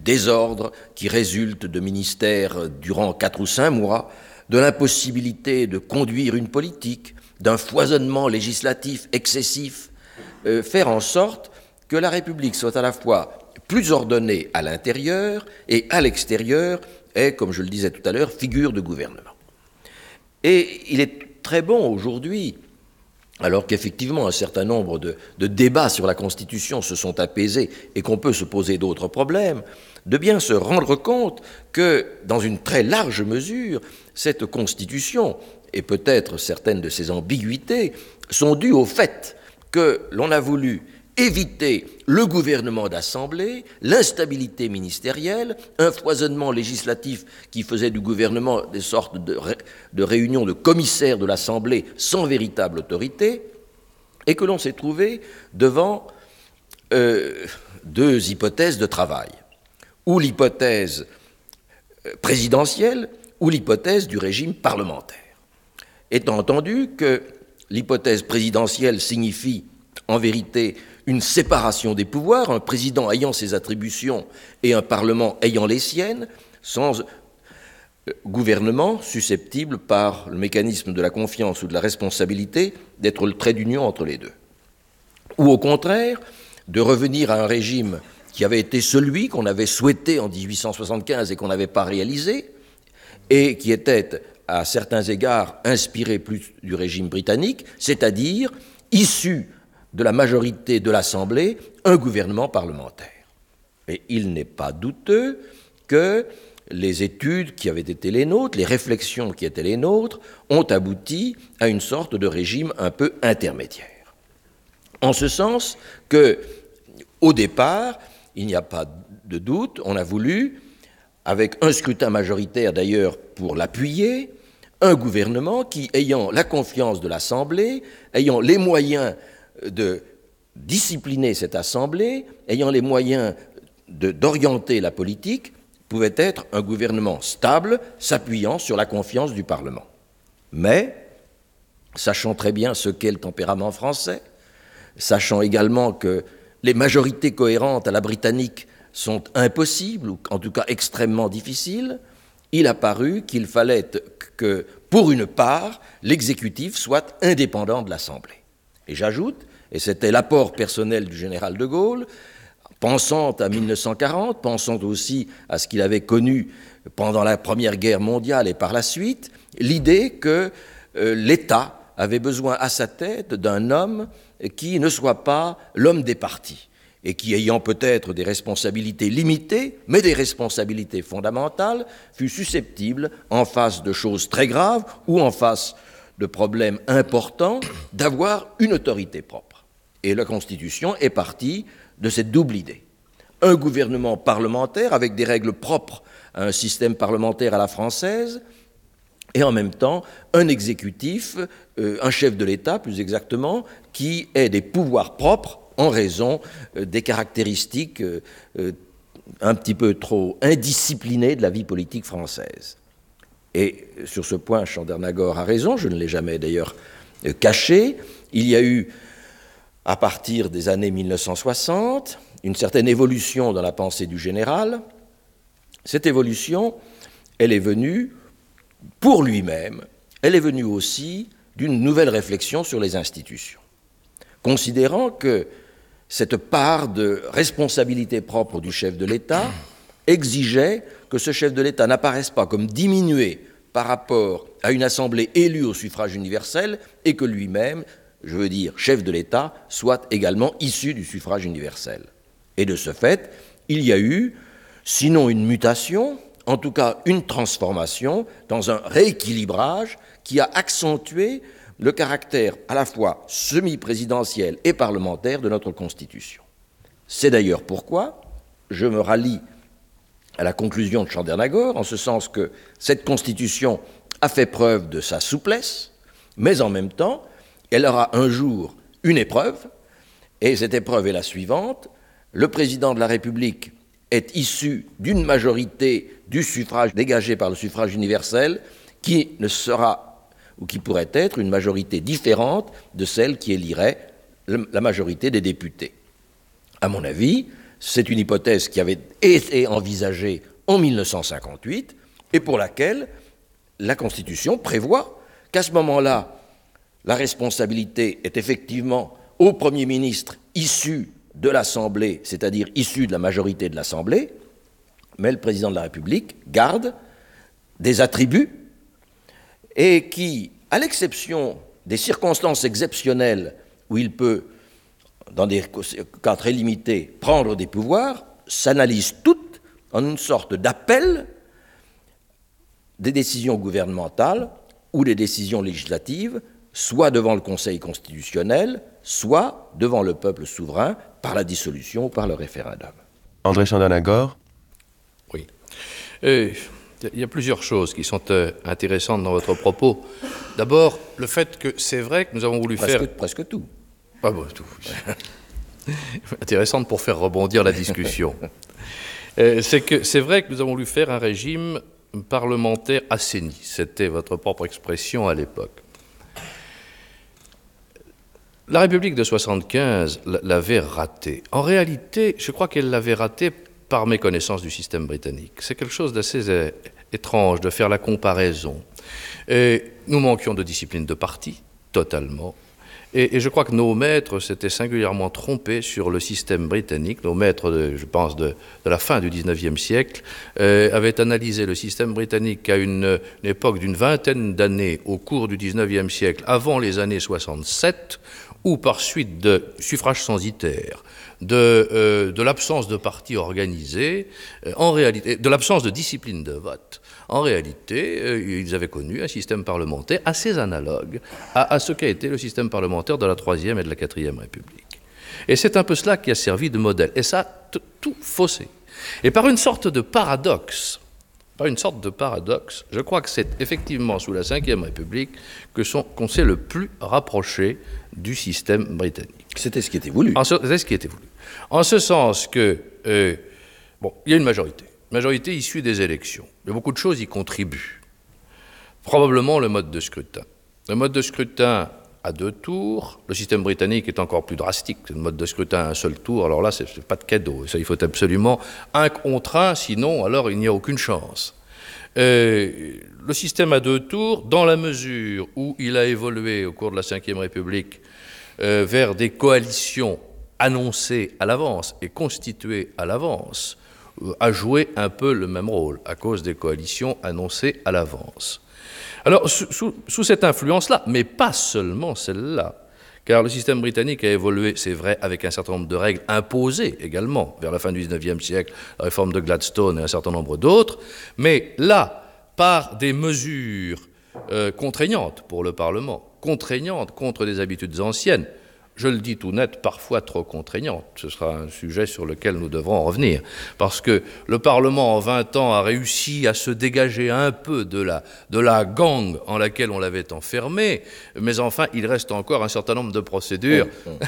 désordre qui résulte de ministères durant 4 ou 5 mois, de l'impossibilité de conduire une politique, d'un foisonnement législatif excessif, faire en sorte que la République soit à la fois plus ordonnée à l'intérieur et à l'extérieur, est, comme je le disais tout à l'heure, figure de gouvernement. Et il est très bon aujourd'hui, alors qu'effectivement un certain nombre de débats sur la Constitution se sont apaisés et qu'on peut se poser d'autres problèmes, de bien se rendre compte que, dans une très large mesure, cette Constitution, et peut-être certaines de ses ambiguïtés, sont dues au fait que l'on a voulu éviter le gouvernement d'assemblée, l'instabilité ministérielle, un foisonnement législatif qui faisait du gouvernement des sortes de réunions de commissaires de l'Assemblée sans véritable autorité, et que l'on s'est trouvé devant 2 hypothèses de travail, ou l'hypothèse présidentielle, ou l'hypothèse du régime parlementaire. Étant entendu que l'hypothèse présidentielle signifie en vérité une séparation des pouvoirs, un président ayant ses attributions et un parlement ayant les siennes, sans gouvernement susceptible par le mécanisme de la confiance ou de la responsabilité d'être le trait d'union entre les deux. Ou au contraire, de revenir à un régime qui avait été celui qu'on avait souhaité en 1875 et qu'on n'avait pas réalisé, et qui était à certains égards inspiré plus du régime britannique, c'est-à-dire issu de la majorité de l'Assemblée, un gouvernement parlementaire. Et il n'est pas douteux que les études qui avaient été les nôtres, les réflexions qui étaient les nôtres, ont abouti à une sorte de régime un peu intermédiaire. En ce sens que, au départ, il n'y a pas de doute, on a voulu, avec un scrutin majoritaire d'ailleurs pour l'appuyer, un gouvernement qui, ayant la confiance de l'Assemblée, ayant les moyens de discipliner cette Assemblée, ayant les moyens d'orienter la politique, pouvait être un gouvernement stable, s'appuyant sur la confiance du Parlement. Mais, sachant très bien ce qu'est le tempérament français, sachant également que les majorités cohérentes à la britannique sont impossibles, ou en tout cas extrêmement difficiles, il a paru qu'il fallait que, pour une part, l'exécutif soit indépendant de l'Assemblée. Et j'ajoute, et c'était l'apport personnel du général de Gaulle, pensant à 1940, pensant aussi à ce qu'il avait connu pendant la Première Guerre mondiale et par la suite, l'idée que l'État avait besoin à sa tête d'un homme qui ne soit pas l'homme des partis, et qui, ayant peut-être des responsabilités limitées, mais des responsabilités fondamentales, fut susceptible, en face de choses très graves ou en face de problèmes importants, d'avoir une autorité propre. Et la Constitution est partie de cette double idée. Un gouvernement parlementaire avec des règles propres à un système parlementaire à la française, et en même temps un exécutif, un chef de l'État plus exactement, qui ait des pouvoirs propres en raison des caractéristiques un petit peu trop indisciplinées de la vie politique française. Et sur ce point, Chandernagor a raison, je ne l'ai jamais d'ailleurs caché. Il y a eu, à partir des années 1960, une certaine évolution dans la pensée du général. Cette évolution, elle est venue pour lui-même, elle est venue aussi d'une nouvelle réflexion sur les institutions, considérant que cette part de responsabilité propre du chef de l'État exigeait que ce chef de l'État n'apparaisse pas comme diminué par rapport à une assemblée élue au suffrage universel et que lui-même, je veux dire chef de l'État, soit également issu du suffrage universel. Et de ce fait, il y a eu, sinon une mutation, en tout cas une transformation dans un rééquilibrage qui a accentué le caractère à la fois semi-présidentiel et parlementaire de notre Constitution. C'est d'ailleurs pourquoi je me rallie à la conclusion de Chandernagor, en ce sens que cette Constitution a fait preuve de sa souplesse, mais en même temps, elle aura un jour une épreuve, et cette épreuve est la suivante. Le président de la République est issu d'une majorité du suffrage dégagé par le suffrage universel qui ne sera ou qui pourrait être une majorité différente de celle qui élirait la majorité des députés. À mon avis, c'est une hypothèse qui avait été envisagée en 1958 et pour laquelle la Constitution prévoit qu'à ce moment-là, la responsabilité est effectivement au Premier ministre issu de l'Assemblée, c'est-à-dire issu de la majorité de l'Assemblée, mais le président de la République garde des attributs et qui, à l'exception des circonstances exceptionnelles où il peut, dans des cas très limités, prendre des pouvoirs, s'analyse toutes en une sorte d'appel des décisions gouvernementales ou des décisions législatives, soit devant le Conseil constitutionnel, soit devant le peuple souverain, par la dissolution ou par le référendum. André Chandler-Nagor. Oui. Il y a plusieurs choses qui sont intéressantes dans votre propos. D'abord, le fait que c'est vrai que nous avons voulu faire... Presque tout. Ah bon, tout. Intéressante pour faire rebondir la discussion. C'est vrai que nous avons voulu faire un régime parlementaire assaini. C'était votre propre expression à l'époque. La République de 1975 l'avait raté. En réalité, je crois qu'elle l'avait raté par méconnaissance du système britannique. C'est quelque chose d'assez étrange de faire la comparaison. Nous manquions de discipline de parti, totalement. Et je crois que nos maîtres s'étaient singulièrement trompés sur le système britannique. Nos maîtres, je pense, de la fin du XIXe siècle, avaient analysé le système britannique à une époque d'une vingtaine d'années au cours du XIXe siècle, avant les années 67, où par suite de suffrage censitaire, de l'absence de partis organisés, en réalité, de l'absence de discipline de vote, en réalité, ils avaient connu un système parlementaire assez analogue à ce qu'a été le système parlementaire de la Troisième et de la Quatrième République. Et c'est un peu cela qui a servi de modèle. Et ça a tout faussé. Et par une sorte de paradoxe, je crois que c'est effectivement sous la Cinquième République qu'on s'est le plus rapproché du système britannique. C'était ce qui était voulu. C'était ce qui était voulu. En ce sens que, il y a une majorité issue des élections. Il y a beaucoup de choses y contribuent. Probablement le mode de scrutin. Le mode de scrutin à 2 tours, le système britannique est encore plus drastique. Le mode de scrutin à un seul tour, alors là, c'est pas de cadeau. Ça, il faut absolument 1 contre 1, sinon, alors il n'y a aucune chance. Le système à 2 tours, dans la mesure où il a évolué au cours de la Ve République vers des coalitions annoncées à l'avance et constituées à l'avance, a joué un peu le même rôle à cause des coalitions annoncées à l'avance. Alors, sous cette influence-là, mais pas seulement celle-là, car le système britannique a évolué, c'est vrai, avec un certain nombre de règles imposées également, vers la fin du XIXe siècle, la réforme de Gladstone et un certain nombre d'autres, mais là, par des mesures contraignantes pour le Parlement, contraignantes contre des habitudes anciennes, je le dis tout net, parfois trop contraignantes. Ce sera un sujet sur lequel nous devrons revenir. Parce que le Parlement, en 20 ans, a réussi à se dégager un peu de la gangue en laquelle on l'avait enfermé, mais enfin, il reste encore un certain nombre de procédures.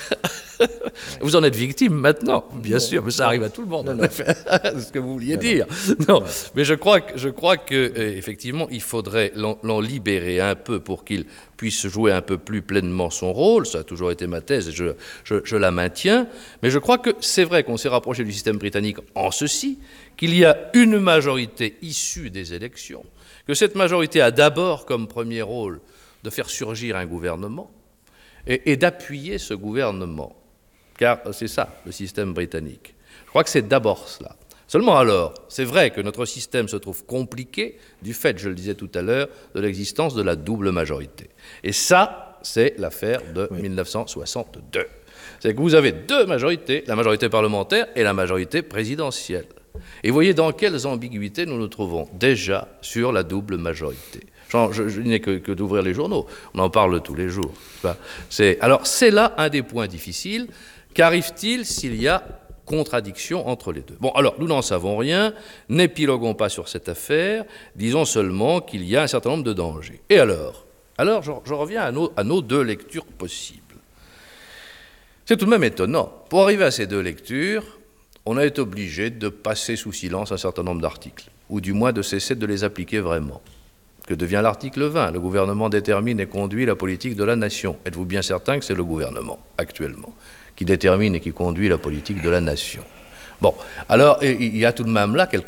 Vous en êtes victime maintenant, bien sûr, mais ça arrive à tout le monde. C'est ce que vous vouliez dire. Non, mais je crois que effectivement, il faudrait l'en libérer un peu pour qu'il puisse jouer un peu plus pleinement son rôle. Ça a toujours été ma thèse et je la maintiens. Mais je crois que c'est vrai qu'on s'est rapproché du système britannique en ceci, qu'il y a une majorité issue des élections, que cette majorité a d'abord comme premier rôle de faire surgir un gouvernement et d'appuyer ce gouvernement. Car c'est ça, le système britannique. Je crois que c'est d'abord cela. Seulement alors, c'est vrai que notre système se trouve compliqué du fait, je le disais tout à l'heure, de l'existence de la double majorité. Et ça, c'est l'affaire de 1962. C'est que vous avez 2 majorités, la majorité parlementaire et la majorité présidentielle. Et vous voyez dans quelles ambiguïtés nous nous trouvons déjà sur la double majorité. Je n'ai que d'ouvrir les journaux, on en parle tous les jours. Alors c'est là un des points difficiles. Qu'arrive-t-il s'il y a contradiction entre les deux? Bon, alors, nous n'en savons rien, n'épiloguons pas sur cette affaire, disons seulement qu'il y a un certain nombre de dangers. Et alors je reviens à nos 2 lectures possibles. C'est tout de même étonnant. Pour arriver à ces 2 lectures, on a été obligé de passer sous silence un certain nombre d'articles, ou du moins de cesser de les appliquer vraiment. Que devient l'article 20 ? Le gouvernement détermine et conduit la politique de la nation. Êtes-vous bien certain que c'est le gouvernement, actuellement, qui détermine et qui conduit la politique de la nation? Bon, alors il y a tout de même là quelque